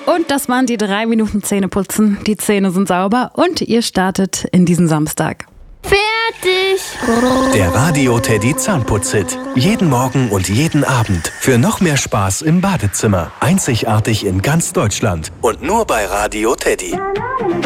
Und das waren die 3 Minuten Zähneputzen. Die Zähne sind sauber und ihr startet in diesen Samstag. Fertig! Der Radio Teddy Zahnputz-Hit. Jeden Morgen und jeden Abend. Für noch mehr Spaß im Badezimmer. Einzigartig in ganz Deutschland. Und nur bei Radio Teddy.